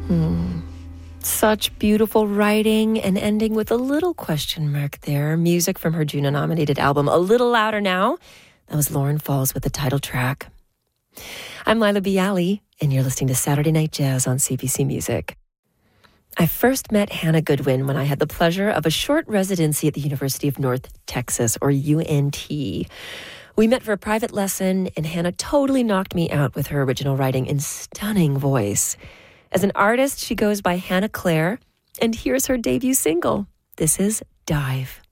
Such beautiful writing and ending with a little question mark there. Music from her Juno-nominated album, A Little Louder Now. That was Lauren Falls with the title track. I'm Lila Bialy, and you're listening to Saturday Night Jazz on CBC Music. I first met Hannah Goodwin when I had the pleasure of a short residency at the University of North Texas, or UNT. We met for a private lesson, and Hannah totally knocked me out with her original writing and stunning voice. As an artist, she goes by Hannah Claire, and here's her debut single. This is Dive.